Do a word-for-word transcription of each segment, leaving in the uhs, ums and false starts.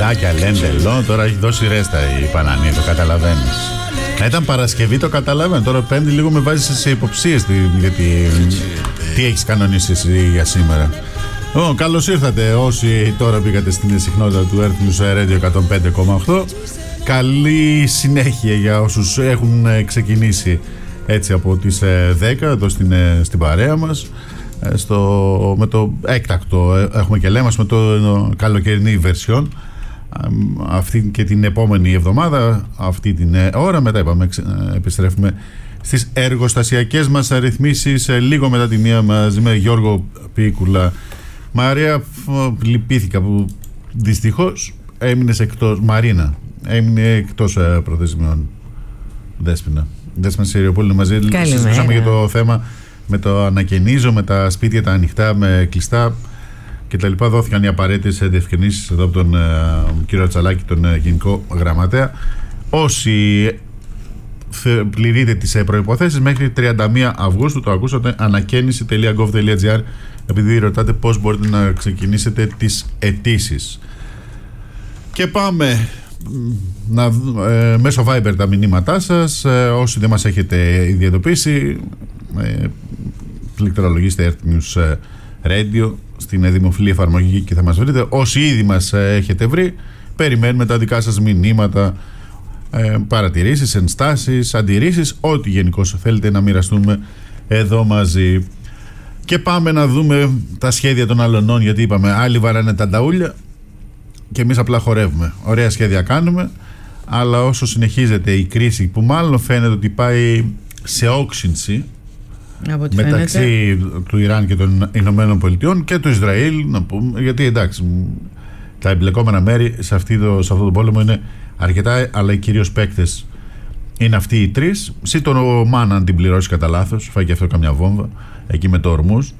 Μεριδάκια, λέντελο. Τώρα έχει δώσει ρέστα η Πανανή, το καταλαβαίνεις. Να ήταν Παρασκευή, το καταλαβαίνω. Τώρα Πέμπτη λίγο με βάζεις σε υποψίες. Γιατί τι έχεις κανονίσει εσύ για σήμερα. Oh, καλώς ήρθατε όσοι τώρα μπήκατε στην συχνότητα του Earth News Radio εκατόν πέντε κόμμα οκτώ. Καλή συνέχεια για όσους έχουν ξεκινήσει έτσι από τις δέκα εδώ στην, στην παρέα μας. Στο, με το έκτακτο έχουμε και λέμε με το καλοκαιρινή version αυτή και την επόμενη εβδομάδα, αυτή την ώρα μετά είπαμε επιστρέφουμε στις εργοστασιακές μας ρυθμίσεις λίγο μετά τη μία μαζί με Γιώργο Πίκουλα. Μαρία, λυπήθηκα που δυστυχώς έμεινες εκτός. Μαρίνα έμεινε εκτός προθεσμιών. Δέσποινα Δέσποινα Σιριοπούλου μαζί. Συζητούσαμε για το θέμα με το ανακαινίζω, με τα σπίτια τα ανοιχτά, με κλειστά και τα λοιπά. Δόθηκαν οι απαραίτητες διευκρινήσεις εδώ από τον ε, κύριο Τσαλάκη, τον ε, Γενικό Γραμματέα. Όσοι πληρείτε τις ε, προϋποθέσεις μέχρι τριάντα μία Αυγούστου, το ακούσατε, ανακαίνιση τελεία γκοβ τελεία τζι άρ, επειδή ρωτάτε πώς μπορείτε να ξεκινήσετε τις αιτήσεις. Και πάμε να, ε, μέσω Viber τα μηνύματά σας. ε, όσοι δεν μας έχετε ιδιαιτοποιήσει, ε, πληκτρολογήστε Earth News Radio στην δημοφιλή εφαρμογή και θα μας βρείτε. Όσοι ήδη μας έχετε βρει, περιμένουμε τα δικά σας μηνύματα, ε, παρατηρήσεις, ενστάσεις, αντιρρήσεις, ό,τι γενικώς θέλετε να μοιραστούμε εδώ μαζί. Και πάμε να δούμε τα σχέδια των αλωνών, γιατί είπαμε άλλοι βαράνε τα νταούλια και εμείς απλά χορεύουμε. Ωραία σχέδια κάνουμε, αλλά όσο συνεχίζεται η κρίση που μάλλον φαίνεται ότι πάει σε όξυνση μεταξύ φαίνεται του Ιράν και των Ηνωμένων Πολιτειών και του Ισραήλ, να πούμε, γιατί εντάξει τα εμπλεκόμενα μέρη σε, αυτή το, σε αυτό το πόλεμο είναι αρκετά, αλλά οι κυρίως παίκτες είναι αυτοί οι τρεις. Συ τον Ομάν, αν την πληρώσει κατά λάθος, φάει και αυτό καμιά βόμβα εκεί με το Ορμούζ.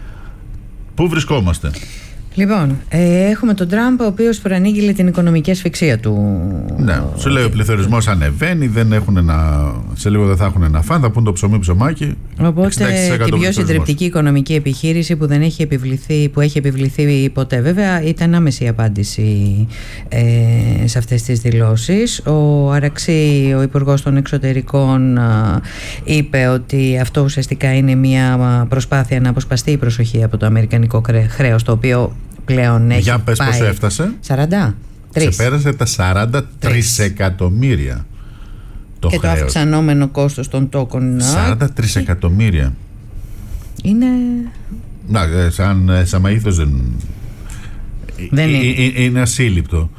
Πού βρισκόμαστε? Λοιπόν, ε, έχουμε τον Τραμπ, ο οποίος προανήγγειλε την οικονομική ασφυξία του. Ναι, σου λέει ο πληθωρισμός ανεβαίνει, δεν έχουν να, σε λίγο δεν θα έχουν να φάνε, θα πούν το ψωμί ψωμάκι. Οπότε την πιο συντριπτική οικονομική επιχείρηση που, δεν έχει επιβληθεί, που έχει επιβληθεί ποτέ, βέβαια, ήταν άμεση η απάντηση ε, σε αυτές τις δηλώσεις. Ο Αραξή, ο Υπουργός των Εξωτερικών, ε, είπε ότι αυτό ουσιαστικά είναι μια προσπάθεια να αποσπαστεί η προσοχή από το αμερικανικό χρέος, το οποίο πλέον έχει. Για πες πάει πόσο έφτασε? σαράντα τρία. Ξεπέρασε τα σαράντα τρισεκατομμύρια το και χρέος. Το αυξανόμενο κόστος των τόκων σαράντα τρισεκατομμύρια είναι. Να, σαν, σαν μαΐθος δεν, δεν είναι. είναι. Είναι ασύλληπτο.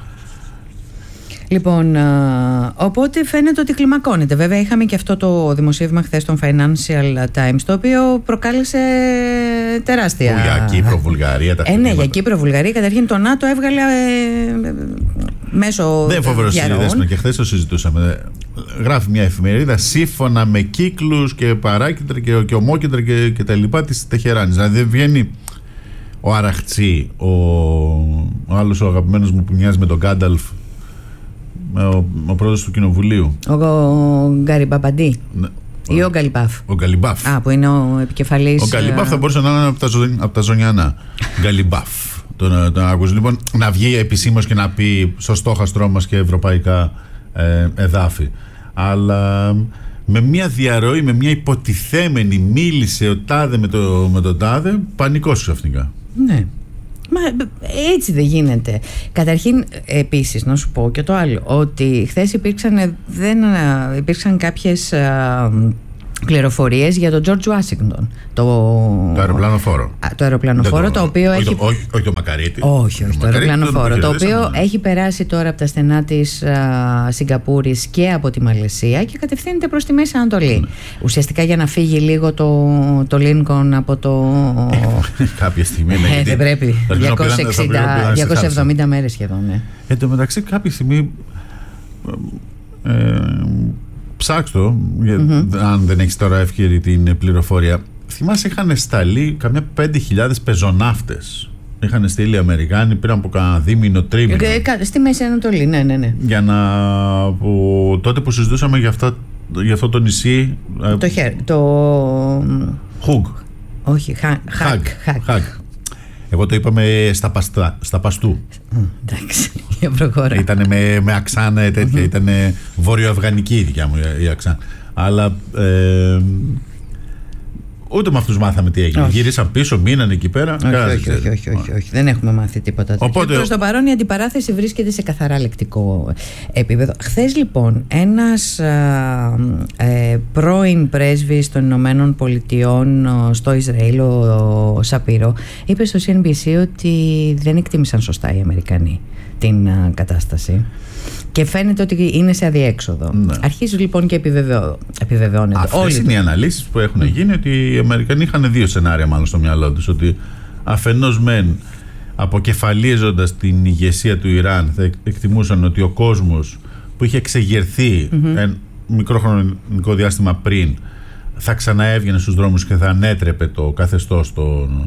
Λοιπόν, οπότε φαίνεται ότι κλιμακώνεται. Βέβαια, είχαμε και αυτό το δημοσίευμα χθες των Financial Times, το οποίο προκάλεσε τεράστια. Που για Κύπρο-Βουλγαρία τα ε, ναι, για Κύπρο-Βουλγαρία. Καταρχήν το ΝΑΤΟ έβγαλε ε, μέσω. Δεν φοβερός συνδέσμο και χθες το συζητούσαμε. Γράφει μια εφημερίδα σύμφωνα με κύκλους και παράκεντρα και, και ομόκεντρα και, και τα λοιπά της Τεχεράνης. Δηλαδή βγαίνει ο Αραχτσί, ο, ο άλλος ο αγαπημένος μου που μοιάζει με τον Γκάνταλφ, Ο, ο πρόεδρος του Κοινοβουλίου, ο, ο Γκαριμπαμπαντή, ναι, ή ο Γκαλιμπάφ. Ο Γκαλιμπάφ. Α, που είναι ο επικεφαλής. Ο Γκαλιμπάφ θα μπορούσε να είναι από τα, ζω, από τα Ζωνιανά. Γκαλιμπάφ. Τον, τον ακούσει. Λοιπόν, να βγει επισήμως και να πει στο στόχαστρό μας και ευρωπαϊκά ε, εδάφη. Αλλά με μια διαρροή, με μια υποτιθέμενη, μίλησε ο τάδε με, το, με τον τάδε, πανικός ξαφνικά. Ναι. Μα έτσι δεν γίνεται. Καταρχήν, επίσης, να σου πω και το άλλο, ότι χθες υπήρξαν, δεν, υπήρξαν κάποιες α, πληροφορίες για τον George Washington. Το, το αεροπλανοφόρο. Το αεροπλανοφόρο, το, το οποίο όχι, έχει. Το, όχι, όχι το Μακαρίτη. Όχι, όχι, το, το αεροπλανοφόρο. Το, το οποίο ναι. έχει περάσει τώρα από τα στενά της Σιγκαπούρης και από τη Μαλαισία και κατευθύνεται προς τη Μέση Ανατολή. Ναι. Ουσιαστικά για να φύγει λίγο το, το Lincoln από το. Κάποια στιγμή. Ε, δεν πρέπει. διακόσιες εξήντα, διακόσιες εβδομήντα μέρες σχεδόν. Ναι. Εν τω μεταξύ, κάποια στιγμή. Ε, ψάξτε mm-hmm. αν δεν έχεις τώρα εύκαιρη την πληροφορία. Θυμάσαι είχαν σταλεί καμιά πέντε χιλιάδες πεζοναύτες. Είχαν στείλει οι Αμερικάνοι πριν από κανένα δίμηνο, τρίμηνο. Ε, στη Μέση Ανατολή, ναι, ναι, ναι. Για να. Που, τότε που συζητούσαμε για, αυτά, για αυτό το νησί. Το χέρ. Το. Χουγκ. Όχι, Χακ. Χακ. Εγώ το είπαμε στα, παστά, στα παστού. Εντάξει, για προχώρα. Ήτανε με, με αξάν τέτοια, ήτανε βορειοαφγανική η δικιά μου η αξάν. Αλλά ε, ούτε με αυτούς μάθαμε τι έγινε. Όχι. Γυρίσαν πίσω, μείναν εκεί πέρα. Όχι, όχι, όχι, όχι, όχι, όχι. Δεν έχουμε μάθει τίποτα τέτοιο. Οπότε... Προς το παρόν η αντιπαράθεση βρίσκεται σε καθαρά λεκτικό επίπεδο. Χθες λοιπόν ένας α, ε, πρώην πρέσβης των Ηνωμένων Πολιτειών στο Ισραήλ, ο, ο Σαπύρο, είπε στο σι εν μπι σι ότι δεν εκτίμησαν σωστά οι Αμερικανοί την α, κατάσταση. Και φαίνεται ότι είναι σε αδιέξοδο. Ναι. Αρχίζει λοιπόν και επιβεβαιώ, επιβεβαιώνεται. Αυτές είναι οι αναλύσεις που έχουν mm. γίνει, ότι οι Αμερικανοί είχαν δύο σενάρια μάλλον στο μυαλό τους. Ότι αφενός μεν αποκεφαλίζοντας την ηγεσία του Ιράν θα εκτιμούσαν ότι ο κόσμος που είχε εξεγερθεί mm-hmm. ένα μικρό χρονικό διάστημα πριν θα ξαναέβγαινε στους δρόμους και θα ανέτρεπε το καθεστώς των...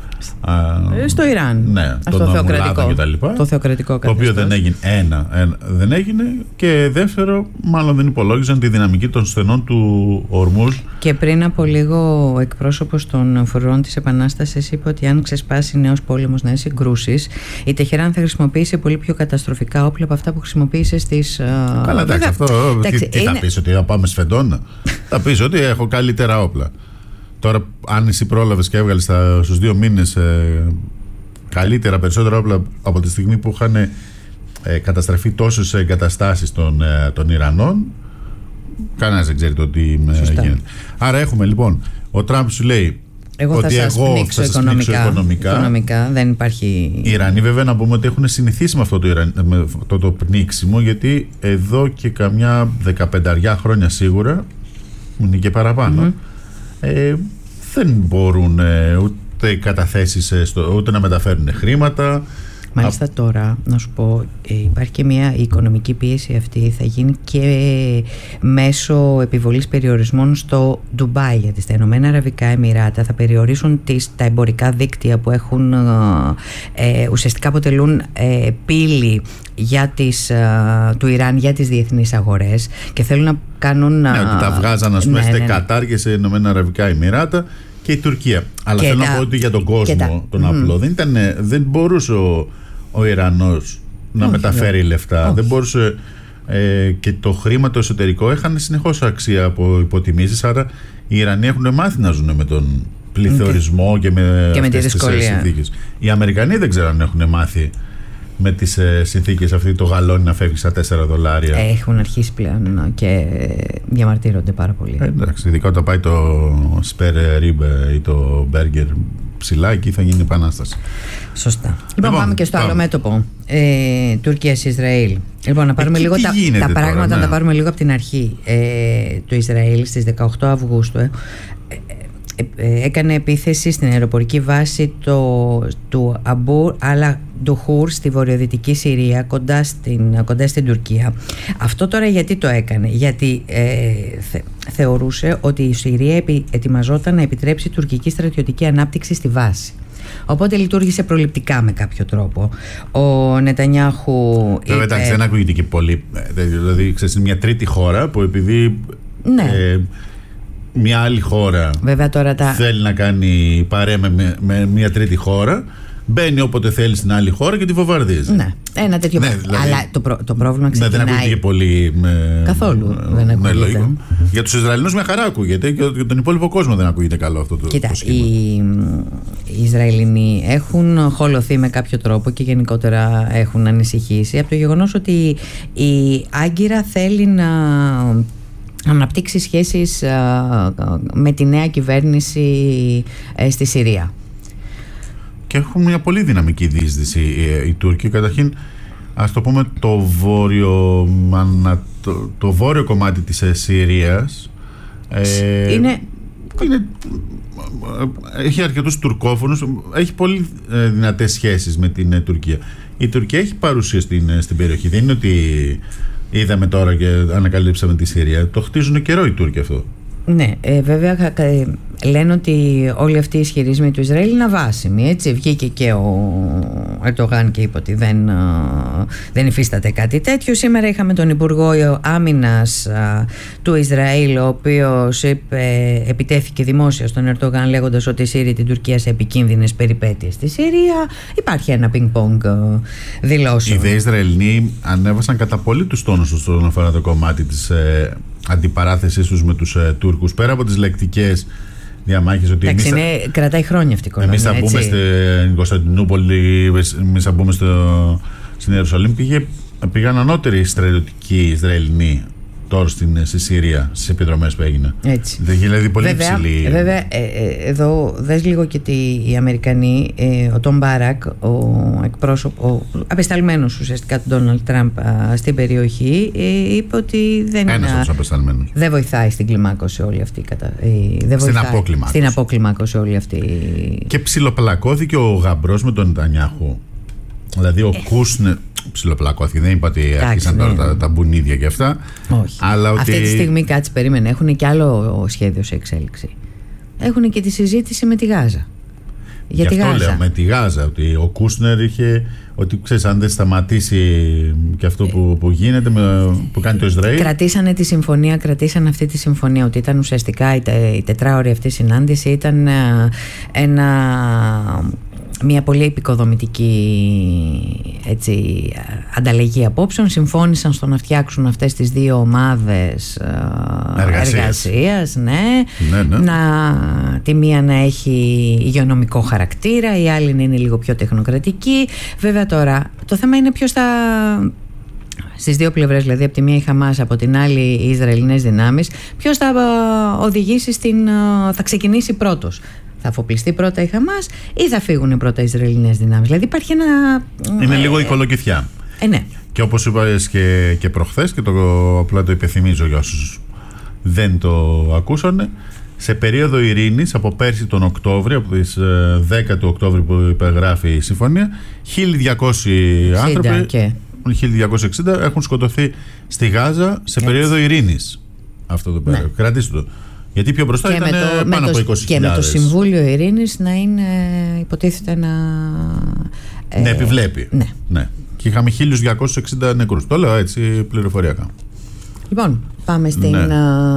στο Ιράν, ναι, το θεοκρατικό, το θεοκρατικό το οποίο δεν έγινε ένα, ένα δεν έγινε, και δεύτερο μάλλον δεν υπολόγιζαν τη δυναμική των στενών του Ορμούζ. Και πριν από λίγο ο εκπρόσωπος των φορών της Επανάστασης είπε ότι αν ξεσπάσει νέος πόλεμος, νέες συγκρούσεις, η Τεχεράν θα χρησιμοποιήσει πολύ πιο καταστροφικά όπλα από αυτά που χρησιμοποίησε στις... Καλά, εντάξει, αυτό εντάξει, τι, τι είναι... θα πεις, ότι θα πάμε σφεντόνα? Θα πεις ότι έχω καλύτερα όπλα. Τώρα, αν εσύ πρόλαβες και έβγαλες στους δύο μήνες ε, καλύτερα, περισσότερα όπλα από τη στιγμή που είχαν ε, καταστραφεί τόσες εγκαταστάσεις των, ε, των Ιρανών, κανένας δεν ξέρει το τι ε, γίνεται. Άρα έχουμε λοιπόν, ο Τραμπ σου λέει εγώ ότι θα εγώ πνίξω θα σας οικονομικά, πνίξω οικονομικά. οικονομικά. Δεν υπάρχει... Οι Ιρανοί βέβαια να πούμε ότι έχουν συνηθίσει με αυτό το, Ιραν, με αυτό το πνίξιμο, γιατί εδώ και καμιά δεκαπενταριά χρόνια σίγουρα, είναι και παραπάνω, mm-hmm. Ε, δεν μπορούν ε, ούτε καταθέσεις ε, στο, ούτε να μεταφέρουν χρήματα. Μάλιστα Α... τώρα να σου πω, ε, υπάρχει και μια οικονομική πίεση, αυτή θα γίνει και μέσω επιβολής περιορισμών στο Ντουμπάι, γιατί στα Ηνωμένα Αραβικά Εμιράτα θα περιορίσουν τις, τα εμπορικά δίκτυα που έχουν ε, ουσιαστικά αποτελούν ε, πύλη για τις, uh, του Ιράν για τις διεθνείς αγορές, και θέλουν να κάνουν... Ναι, ότι τα βγάζαν ας πούμε ναι, ναι, ναι. Κατάρ και σε Ηνωμένα Αραβικά Εμιράτα και η Τουρκία. Αλλά και θέλω τα... να πω ότι για τον κόσμο τα... τον απλό mm. δεν, ήταν, δεν μπορούσε ο, ο Ιρανός να Όχι, μεταφέρει ναι. λεφτά. Όχι. Δεν μπορούσε, ε, και το χρήμα το εσωτερικό έχανε συνεχώς αξία από υποτιμήσεις. Άρα οι Ιρανοί έχουν μάθει να ζουν με τον πληθωρισμό okay. και με, και με τη δυσκολία. Συνθήκες. Οι Αμερικανοί δεν ξέρω αν έχουν μάθει με τις ε, συνθήκες αυτή το γαλόνι να φεύγει στα τέσσερα δολάρια. Έχουν αρχίσει πλέον και διαμαρτύρονται πάρα πολύ. Ε, εντάξει, ειδικά όταν πάει το spare rib ή το burger ψηλά, εκεί θα γίνει επανάσταση. Σωστά. Λοιπόν, λοιπόν πάμε και στο πάμε. άλλο μέτωπο. Ε, Τουρκία-Ισραήλ. Λοιπόν, να πάρουμε λίγο τα, τα πράγματα, τώρα, ναι. να τα πάρουμε λίγο από την αρχή. Ε, το Ισραήλ στις δεκαοκτώ Αυγούστου ε, ε, έκανε επίθεση στην αεροπορική βάση το, του Αμπού Αλα Ντουχούρ στη βορειοδυτική Συρία, κοντά στην, κοντά στην Τουρκία. Αυτό τώρα γιατί το έκανε? Γιατί ε, θε, θεωρούσε ότι η Συρία επι, ετοιμαζόταν να επιτρέψει τουρκική στρατιωτική ανάπτυξη στη βάση. Οπότε λειτουργήσε προληπτικά με κάποιο τρόπο. Ο Νετανιάχου Βέβαια, είπε... εντάξει, δεν ακούγεται και πολύ. Δηλαδή, ξέρεις, είναι μια τρίτη χώρα που επειδή ναι. ε, μια άλλη χώρα Βέβαια, τώρα τα... θέλει να κάνει παρέα με, με μια τρίτη χώρα, μπαίνει όποτε θέλει στην άλλη χώρα και τη βομβαρδίζει. Ναι, ένα τέτοιο ναι, δηλαδή, αλλά το, προ, το πρόβλημα ξεκινάει... Ναι, δεν ακούγεται πολύ... Με, καθόλου με, δεν ακούγεται. Με για τους Ισραηλινούς μια χαρά ακούγεται, και για τον υπόλοιπο κόσμο δεν ακούγεται καλό αυτό το, Κοίτα, το σχήμα. Οι, οι Ισραηλινοί έχουν χολωθεί με κάποιο τρόπο και γενικότερα έχουν ανησυχήσει από το γεγονός ότι η Άγκυρα θέλει να αναπτύξει σχέσεις με τη νέα κυβέρνηση στη Συρία. Και έχουν μια πολύ δυναμική διείσδυση οι Τούρκοι. Καταρχήν, ας το πούμε, το βόρειο, το, το βόρειο κομμάτι της Συρίας ε, είναι... είναι έχει αρκετούς τουρκόφωνους, έχει πολύ ε, δυνατές σχέσεις με την ε, Τουρκία. Η Τουρκία έχει παρουσία στην, ε, στην περιοχή. Δεν είναι ότι είδαμε τώρα και ανακαλύψαμε τη Συρία. Το χτίζουν καιρό οι Τούρκοι αυτό. Ναι, ε, βέβαια ε, λένε ότι όλοι αυτοί οι ισχυρισμοί του Ισραήλ είναι αβάσιμοι, έτσι. Βγήκε και ο Ερντογάν και είπε ότι δεν, δεν υφίσταται κάτι τέτοιο. Σήμερα είχαμε τον Υπουργό Άμυνας του Ισραήλ, ο οποίος είπε, επιτέθηκε δημόσια στον Ερντογάν λέγοντας ότι Σύριοι την Τουρκία σε επικίνδυνες περιπέτειες στη Συρία. Υπάρχει ένα πινκ-πονγκ δηλώσεων. Οι δε Ισραηλοί ανέβασαν κατά πολύ τους τόνους τους όσον αφορά το κομμάτι της ε, αντιπαράθεσης τους με τους ε, Τούρκους, πέρα από τις λεκτικές διαμάχες. Ότι εντάξει, εμείς, είναι, κρατάει χρόνια αυτή η κολονία. Εμείς θα μπούμε στην Κωνσταντινούπολη, εμείς θα μπούμε στο, στην Ιερουσαλήμ. Πήγε, πήγαν ανώτεροι στρατιωτικοί Ισραηλινοί τώρα στην, στη Συρία, στις επιδρομές που έγινε. Έτσι. Δηλαδή πολύ βέβαια, υψηλή. Βέβαια, ε, ε, εδώ δες λίγο και τι, οι Αμερικανοί, ε, ο Τόμ Μπάρακ, ο εκπρόσωπο, ο απεσταλμένος ουσιαστικά του Ντόναλντ Τραμπ στην περιοχή, ε, είπε ότι δεν, Ένας από τους απεσταλμένους. δεν βοηθάει στην κλιμάκωση όλη αυτή. Κατα, ε, δεν στην, βοηθάει, απόκλιμάκωση. στην απόκλιμάκωση όλη αυτή. Και ψιλοπλακώθηκε ο γαμπρός με τον Νετανιάχου. Δηλαδή ο ε. Κούσνερ ψιλοπλακώθηκε. Δεν είπα ότι άρχισαν ναι. τώρα τα, τα μπουνίδια και αυτά. Όχι. Αλλά ότι... Αυτή τη στιγμή κάτσε, περίμενε. Έχουν και άλλο σχέδιο σε εξέλιξη. Έχουν και τη συζήτηση με τη Γάζα. Για Γι' τη αυτό Γάζα. λέω με τη Γάζα. Ότι ο Κούσνερ είχε. Ότι ξέρεις, αν δεν σταματήσει και αυτό που, που γίνεται, με, που κάνει το Ισραήλ. Κρατήσανε τη συμφωνία, κρατήσανε αυτή τη συμφωνία. Ότι ήταν ουσιαστικά η, η τετράωρη αυτή συνάντηση. Ήταν ένα. Μια πολύ επικοδομητική, έτσι, ανταλλαγή απόψεων. Συμφώνησαν στο να φτιάξουν αυτές τις δύο ομάδες εργασίας, εργασίας ναι. Ναι, ναι. Να, τη μία να έχει υγειονομικό χαρακτήρα, η άλλη να είναι λίγο πιο τεχνοκρατική. Βέβαια τώρα το θέμα είναι ποιος θα... Στις δύο πλευρές, δηλαδή από τη μία η Χαμάς, από την άλλη οι Ισραηλινές δυνάμεις, ποιος θα οδηγήσει στην... θα ξεκινήσει πρώτος. Θα αφοπλιστεί πρώτα η Χαμάς ή θα φύγουν πρώτα οι Ισραηλινές δυνάμεις? Δηλαδή υπάρχει ένα... Είναι ε, λίγο η κολοκυθιά. Ε, ναι. Και όπως είπες και, και προχθές, και το, απλά το υπενθυμίζω για όσους δεν το ακούσανε, σε περίοδο ειρήνης από πέρσι τον Οκτώβριο, από τις δέκα του Οκτώβρη που υπεγράφει η συμφωνία, χίλια διακόσιοι άνθρωποι, και... χίλια διακόσιοι εξήντα έχουν σκοτωθεί στη Γάζα σε περίοδο ειρήνης. Αυτό το πέρα. Ναι. Κρατήστε το. Γιατί πιο μπροστά ήταν το, πάνω από είκοσι χιλιάδες. Και με το Συμβούλιο Ειρήνης να είναι, υποτίθεται να... Ε, ναι, επιβλέπει. Ναι. ναι. Και είχαμε χίλια διακόσιους εξήντα νεκρούς. Το λέω έτσι πληροφοριακά. Λοιπόν, πάμε στην ναι.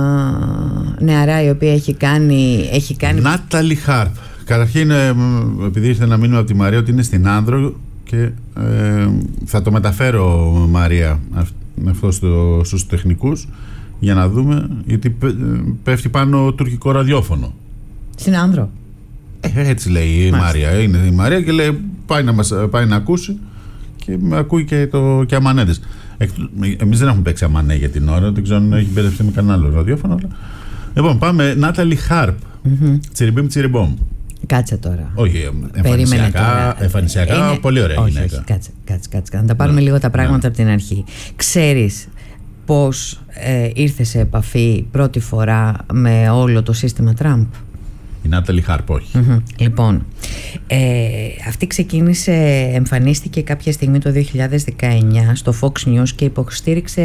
α, νεαρά η οποία έχει κάνει... Έχει κάνει... Νάταλι Χάρπ. Καταρχήν, επειδή ήρθε να μείνουμε από τη Μαρία, ότι είναι στην Άνδρο και ε, θα το μεταφέρω, Μαρία, αυτό στο, στους τεχνικούς, για να δούμε, γιατί πέφτει πάνω τουρκικό ραδιόφωνο. Στην Άνδρο. Ε, έτσι λέει η Μάλιστα. Μαρία. Είναι η Μαρία και λέει πάει να, μας, πάει να ακούσει και με ακούει και, το, και αμανέδες. Εμείς δεν έχουμε παίξει αμανέ για την ώρα, δεν ξέρω αν έχει μπερδευτεί με κανένα άλλο ραδιόφωνο. Αλλά... Λοιπόν, πάμε. Νάταλι Χάρπ. Mm-hmm. Τσιριμπίμ τσιριμπόμ. Κάτσε τώρα. Όχι, εμφανισιακά, εμφανισιακά είναι... πολύ ωραία όχι, γυναίκα. Όχι, κάτσε, κάτσε, κάτσε. Να τα πάρουμε ναι. λίγο τα πράγματα ναι. από την αρχή. Ξέρεις πώς ε, ήρθε σε επαφή πρώτη φορά με όλο το σύστημα Τραμπ? Η Νάταλι Χάρπ, όχι. Mm-hmm. Λοιπόν, ε, αυτή ξεκίνησε, εμφανίστηκε κάποια στιγμή το δύο χιλιάδες δεκαεννιά στο Fox News και υποστήριξε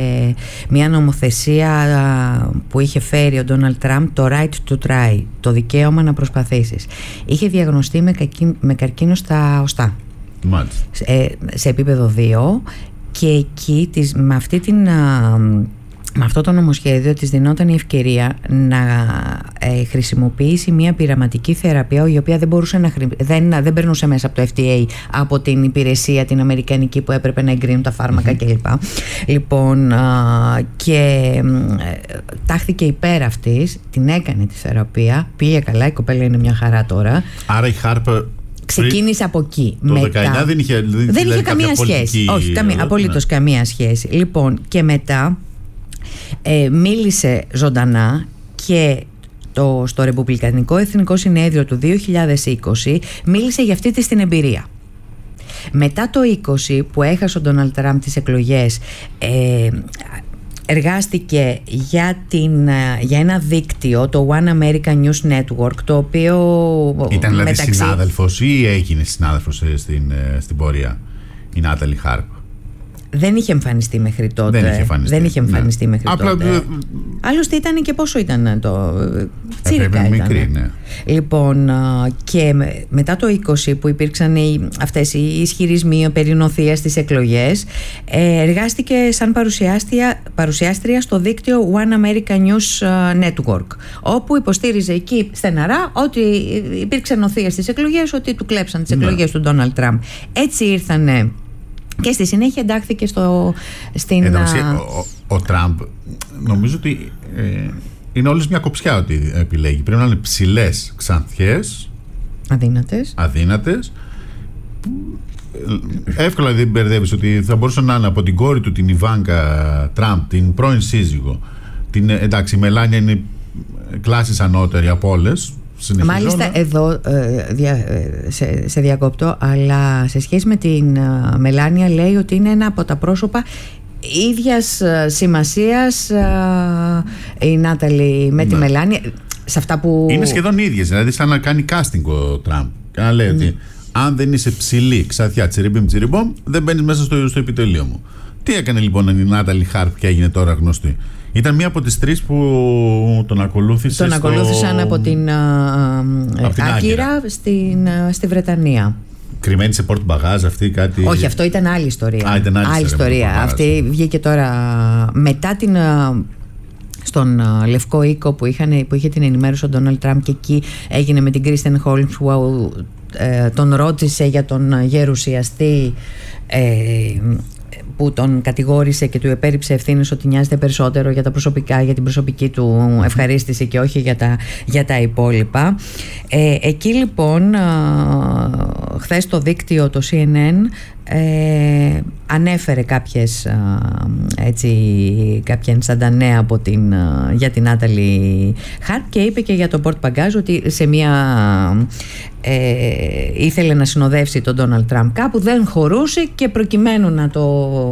μια νομοθεσία που είχε φέρει ο Ντόναλντ Τραμπ, το right to try, το δικαίωμα να προσπαθήσεις. Είχε διαγνωστεί με, κακί, με καρκίνο στα οστά. Μάλιστα. Ε, σε επίπεδο δύο, και εκεί της, με αυτή την... Με αυτό το νομοσχέδιο της δινόταν η ευκαιρία να ε, χρησιμοποιήσει μια πειραματική θεραπεία η οποία δεν, μπορούσε να χρη... δεν, δεν περνούσε μέσα από το Εφ ντι έι, από την υπηρεσία την αμερικανική που έπρεπε να εγκρίνουν τα φάρμακα mm-hmm. κλπ. Λοιπόν, α, και ε, τάχθηκε υπέρ αυτής, την έκανε τη θεραπεία, πήγε καλά, η κοπέλα είναι μια χαρά τώρα. Άρα η Χάρπ ξεκίνησε από εκεί. Το μετά, δεκαεννιά δεν είχε, δεν δεν είχε καμία σχέση. Όχι, καμία, απολύτως ναι. καμία σχέση. Λοιπόν, και μετά Ε, μίλησε ζωντανά και το, στο Ρεπουμπλικανικό Εθνικό Συνέδριο του δύο χιλιάδες είκοσι μίλησε για αυτή της την εμπειρία. Μετά το είκοσι που έχασε ο Ντόναλντ Τραμπ τις εκλογές, ε, εργάστηκε για, την, για ένα δίκτυο, το One American News Network, το οποίο ήταν δηλαδή μεταξύ... συνάδελφος ή έγινε συνάδελφος στην, στην πορεία η Νάταλι Χάρπ? δεν είχε εμφανιστεί μέχρι τότε. Δεν είχε εμφανιστεί, δεν είχε εμφανιστεί ναι. μέχρι Απλά, τότε. δε... Άλλωστε ήταν και πόσο ήταν το. Τσίρικα ήταν. Μικρή, ναι. Λοιπόν, και μετά το είκοσι που υπήρξαν οι, αυτές οι ισχυρισμοί περί νοθείας στις εκλογές, εργάστηκε σαν παρουσιάστρια, παρουσιάστρια στο δίκτυο One America News Network, όπου υποστήριζε εκεί στεναρά ότι υπήρξε νοθεία στις εκλογές, ότι του κλέψαν τις εκλογές ναι. του Ντόναλντ Τραμπ. Έτσι ήρθανε. Και στη συνέχεια εντάχθηκε στο, στην... Εντάξει, ο, ο, ο Τραμπ νομίζω ότι ε, είναι όλες μια κοψιά ότι επιλέγει. Πρέπει να είναι ψηλές, ξανθιές, αδύνατες, αδύνατες. Εύκολα δεν μπερδεύεις ότι θα μπορούσε να είναι από την κόρη του την Ιβάνκα Τραμπ, την πρώην σύζυγο. Την, εντάξει, η Μελάνια είναι κλάσης ανώτερη από όλες. Μάλιστα εδώ ε, δια, ε, σε, σε διακόπτω, αλλά σε σχέση με την ε, Μελάνια λέει ότι είναι ένα από τα πρόσωπα ίδιας ε, σημασίας ε, η Νάταλη με ναι. τη Μελάνια σε αυτά που... Είναι σχεδόν ίδιες, δηλαδή σαν να κάνει casting ο Τραμπ και να λέει mm. ότι αν δεν είσαι ψηλή, ξαθιά, τσιριμπιμ τσιριμπομ, δεν μπαίνεις μέσα στο, στο επιτελείο μου. Τι έκανε λοιπόν η Νάταλη Χάρπ και έγινε τώρα γνωστή? Ήταν μία από τις τρεις που τον ακολούθησε. Τον στο... ακολούθησαν από την, από την Άκυρα στην, στη Βρετανία. Κρυμμένη σε πόρτ μπαγάζ αυτή κάτι. Όχι, αυτό ήταν άλλη ιστορία. Α, ήταν άλλη, άλλη ιστορία. Αυτή βγήκε τώρα μετά την... στον uh, Λευκό Οίκο που, είχαν, που είχε την ενημέρωση ο Ντόναλντ Τραμπ, και εκεί έγινε με την Κρίστεν Χόλμς που uh, τον ρώτησε για τον γερουσιαστή uh, που τον κατηγόρησε και του επέριψε ευθύνες ότι νοιάζεται περισσότερο για τα προσωπικά, για την προσωπική του ευχαρίστηση και όχι για τα, για τα υπόλοιπα. Ε, εκεί λοιπόν uh, χθες το δίκτυο, το σι εν εν, Ε, ανέφερε κάποιες έτσι, κάποια ενσταντανέα από την, για την Νάταλη Χάρπ, και είπε και για το Πορτ Μπαγκάζ ότι σε μια ε, ήθελε να συνοδεύσει τον Ντόναλντ Τραμπ κάπου, δεν χωρούσε, και προκειμένου να το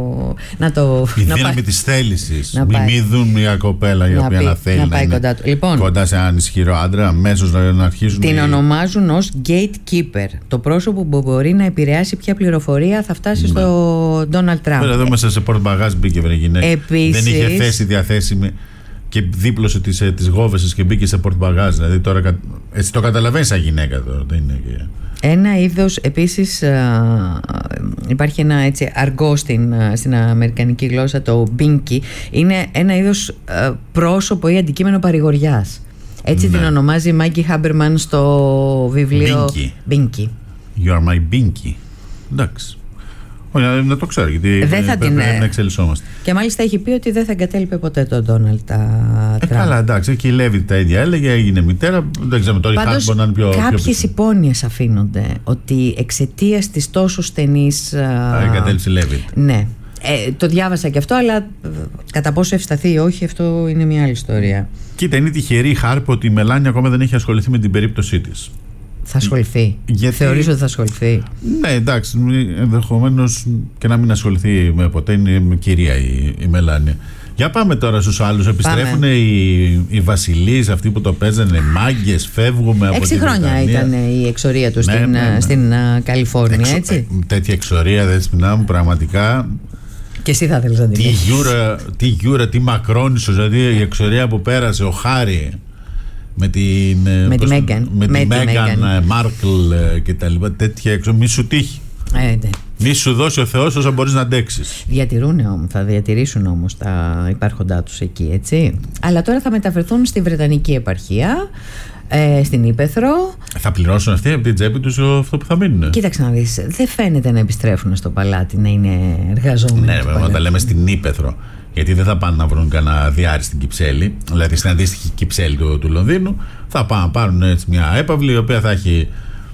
να το η να δύναμη πάει, της θέλησης, να μη πάει, δουν μια κοπέλα η οποία πει, να θέλει να, να, να είναι κοντά, λοιπόν, κοντά σε έναν ισχυρό άντρα, αμέσως να, να αρχίσουν. Την οι... ονομάζουν ως gatekeeper, το πρόσωπο που μπορεί να επηρεάσει ποια πληροφορία θα φτάσει ναι. στο Ντόναλντ Τραμπ. Εδώ μέσα σε πόρτ μπαγάζ μπήκε βρε γυναίκα. Επίσης, δεν είχε θέση διαθέσιμη και δίπλωσε τις, τις γόβεσες και μπήκε σε πόρτ μπαγάζ. Δηλαδή τώρα έτσι το καταλαβαίνεις σαν γυναίκα τώρα. Δεν είναι και... Ένα είδος, επίσης α, υπάρχει ένα έτσι αργό στην, στην αμερικανική γλώσσα, το binky. Είναι ένα είδος α, πρόσωπο ή αντικείμενο παρηγοριάς. Έτσι ναι. την ονομάζει η Μάγκη Χάμπερμαν στο βιβλίο Binky. Binky. You are my binky. Εντάξει. Όχι, να το ξέρω, γιατί δεν θα πρέπει την... να εξελισσόμαστε. Και μάλιστα έχει πει ότι δεν θα εγκατέλειπε ποτέ τον Ντόναλντ Τραμπ. Ε, καλά, εντάξει, και η Λέβη τα ίδια έλεγε, έγινε μητέρα. Δεν ξέρουμε τώρα, η Χάρπ μπορεί να είναι πιο. Κάποιες υπόνοιες αφήνονται ότι εξαιτίας της τόσο στενής. Εγκατέλειψε η Λέβη. Ναι. Ε, το διάβασα και αυτό, αλλά κατά πόσο ευσταθεί ή όχι, αυτό είναι μια άλλη ιστορία. Κοίτα, είναι τυχερή η Χάρπ ότι η Μελάνια ακόμα δεν έχει ασχοληθεί με την περίπτωσή της. Θα ασχοληθεί. Γιατί... Θεωρείς ότι θα ασχοληθεί? Ναι, εντάξει, ενδεχομένως και να μην ασχοληθεί με ποτέ. Είναι κυρία η, η Μελάνια. Για πάμε τώρα στους άλλους. Επιστρέφουν οι, οι βασιλείς, αυτοί που το παίζανε, μάγκες, φεύγουμε από Έξι την χρόνια Βρετανία. Ήταν η εξορία του ναι, στην, ναι, ναι. στην uh, Καλιφόρνια, Εξο... έτσι. Ε, τέτοια εξορία, δεν σπινά μου, πραγματικά. Και εσύ θα θέλεις να την τι γιούρα, τι γιούρα, τι μακρόνισος, δηλαδή η εξορία που πέρασε ο Χάρη με την με τη Μέγκαν με τη Μέγκαν Μάρκλ και τα λοιπά, τέτοια έξω, μη σου τύχει. Ε, ναι. Μη σου δώσει ο Θεός όσο μπορείς να αντέξεις. Διατηρούν όμως, θα διατηρήσουν όμως τα υπάρχοντά τους εκεί, έτσι. Αλλά τώρα θα μεταφερθούν στη Βρετανική επαρχία, ε, στην Ήπεθρο. Θα πληρώσουν αυτοί από την τσέπη τους αυτό που θα μείνουν. Κοίταξε να δεις, δεν φαίνεται να επιστρέφουν στο παλάτι, να είναι εργαζόμενοι. Ναι, βέβαια, όταν λέμε στην Ήπεθρο. Γιατί δεν θα πάνε να βρουν κανένα διάρρη στην Κυψέλη, δηλαδή στην αντίστοιχη Κυψέλη του, του Λονδίνου. Θα πάνε να πάρουν έτσι μια έπαυλη, η οποία θα έχει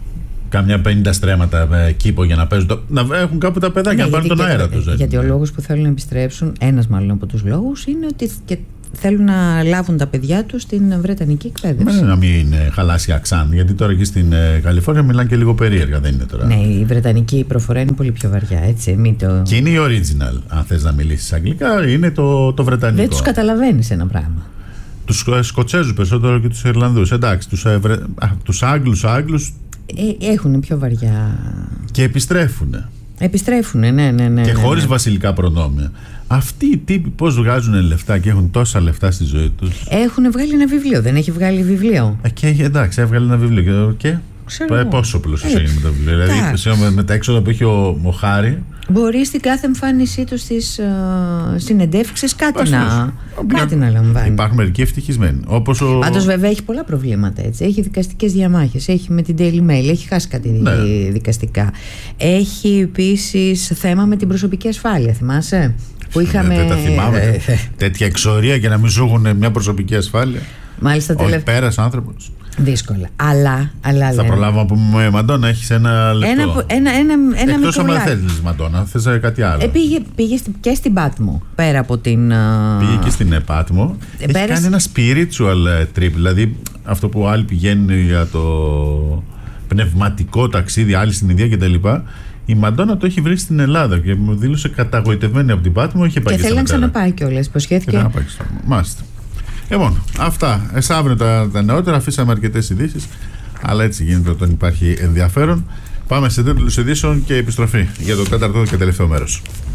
κάμια πενήντα στρέμματα κήπο για να παίζουν. Το, να έχουν κάπου τα παιδάκια, ναι, να πάρουν τον αέρα τους. Γιατί ο λόγος που θέλουν να επιστρέψουν, ένας μάλλον από τους λόγους, είναι ότι και θέλουν να λάβουν τα παιδιά τους στην βρετανική εκπαίδευση. Να μην χαλάσει αξάν, γιατί τώρα εκεί στην Καλιφόρνια μιλάνε και λίγο περίεργα, δεν είναι τώρα. Ναι, η βρετανική προφορά είναι πολύ πιο βαριά, έτσι. Μην το... Και είναι η original. Αν θες να μιλήσεις αγγλικά, είναι το, το βρετανικό. Δεν τους καταλαβαίνεις ένα πράγμα. Τους Σκοτσέζους περισσότερο και τους Ιρλανδούς. Εντάξει, τους, Ευρε... Α, τους Άγγλους, Άγγλους. Ε, έχουν πιο βαριά. Και επιστρέφουν. Επιστρέφουν, ναι, ναι, ναι. Και ναι, χωρίς ναι. βασιλικά προνόμια. Αυτοί οι τύποι πώς βγάζουν λεφτά και έχουν τόσα λεφτά στη ζωή τους? Έχουν βγάλει ένα βιβλίο, δεν έχει βγάλει βιβλίο? Ε, και εντάξει, έβγαλε ένα βιβλίο. Και. Ε, πόσο πλούσιος έγινε με το βιβλίο? Δηλαδή, με, με τα έξοδα που έχει ο, ο Χάρη. Μπορεί στην κάθε εμφάνισή του στις uh, συνεντεύξεις κάτι, να, κάτι να λαμβάνει. Υπάρχουν μερικοί ευτυχισμένοι. Όπως ο... Πάντως βέβαια έχει πολλά προβλήματα, έτσι. Έχει δικαστικές διαμάχες, έχει με την Daily Mail, έχει χάσει κάτι ναι. δικαστικά. Έχει επίσης θέμα με την προσωπική ασφάλεια, θυμάσαι? Που είχαμε... Δεν τα θυμάμαι. Τέτοια εξορία και να μην σου έχουν μια προσωπική ασφάλεια. Μάλιστα τελευταία. Όχι πέρας άνθρωπος. Δύσκολα. Αλλά. αλλά θα προλάβουμε να πούμε, Μαντώνα, έχεις ένα λεπτό. Ένα, ένα, ένα, ένα Εκτός άμα θέλεις, Μαντώνα, θες κάτι άλλο. Ε, πήγε, πήγε και στην Πάτμο, πέρα από την. Πήγε και στην Πάτμο. Ε, έχει πέρασε... κάνει ένα spiritual trip. Δηλαδή αυτό που άλλοι πηγαίνουν για το πνευματικό ταξίδι, άλλοι στην Ινδία κτλ. Η Μαντώνα το έχει βρει στην Ελλάδα και μου δήλωσε καταγοητευμένη από την Πάτμο. Είχε πάει και θέλει να ξαναπάει κιόλας. Υποσχέθηκε. Να πάει στο... Μάλιστα. Λοιπόν, αυτά. Εσάβρε τα, τα νεότερα. Αφήσαμε αρκετές ειδήσεις. Αλλά έτσι γίνεται όταν υπάρχει ενδιαφέρον. Πάμε σε τίτλους ειδήσεων και επιστροφή για το τέταρτο και τελευταίο μέρος.